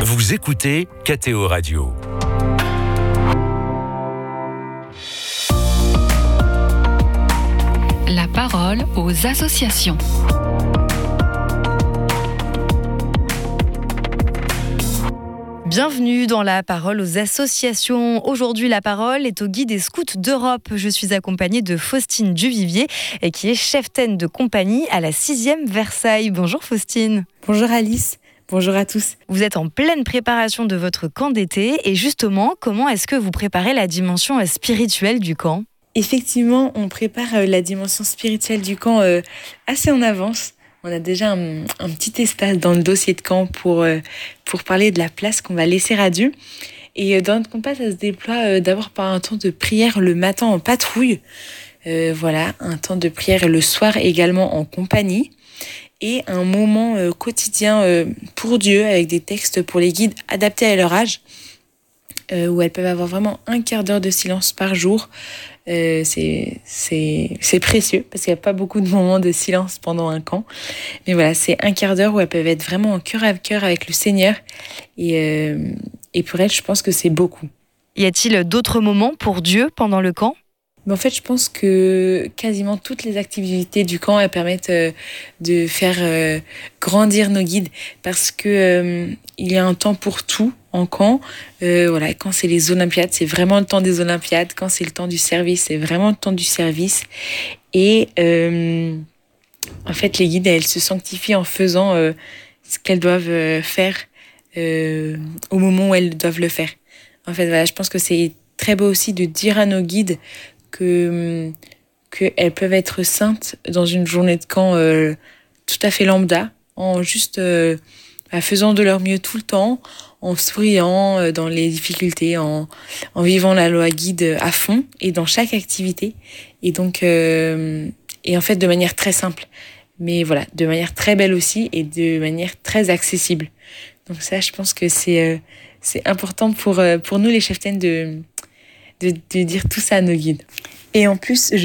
Vous écoutez KTO Radio. La parole aux associations. Bienvenue dans la parole aux associations. Aujourd'hui, la parole est au guide des scouts d'Europe. Je suis accompagnée de Faustine Duvivier, qui est cheftaine de compagnie à la 6e Versailles. Bonjour Faustine. Bonjour Alice. Bonjour à tous. Vous êtes en pleine préparation de votre camp d'été. Et justement, comment est-ce que vous préparez la dimension spirituelle du camp ? Effectivement, on prépare la dimension spirituelle du camp assez en avance. On a déjà un petit espace dans le dossier de camp pour parler de la place qu'on va laisser à Dieu. Et dans notre compas, ça se déploie d'abord par un temps de prière le matin en patrouille. Voilà, un temps de prière le soir également en compagnie. Et un moment quotidien pour Dieu avec des textes pour les guides adaptés à leur âge. Où elles peuvent avoir vraiment un quart d'heure de silence par jour. C'est précieux parce qu'il n'y a pas beaucoup de moments de silence pendant un camp. Mais voilà, c'est un quart d'heure où elles peuvent être vraiment en cœur à cœur avec le Seigneur. Et pour elles, je pense que c'est beaucoup. Y a-t-il d'autres moments pour Dieu pendant le camp ? Mais en fait, je pense que quasiment toutes les activités du camp, elles permettent de faire grandir nos guides parce que il y a un temps pour tout en camp. Voilà, quand c'est les Olympiades, c'est vraiment le temps des Olympiades. Quand c'est le temps du service, c'est vraiment le temps du service. Et en fait, les guides, elles se sanctifient en faisant ce qu'elles doivent faire au moment où elles doivent le faire. En fait, voilà, je pense que c'est très beau aussi de dire à nos guides qu'elles peuvent être saintes dans une journée de camp tout à fait lambda, en juste faisant de leur mieux tout le temps, en souriant dans les difficultés, en vivant la loi guide à fond et dans chaque activité. Et donc, et en fait de manière très simple, mais voilà, de manière très belle aussi et de manière très accessible. Donc ça, je pense que c'est important pour nous les cheftaines de dire tout ça à nos guides. Et en plus,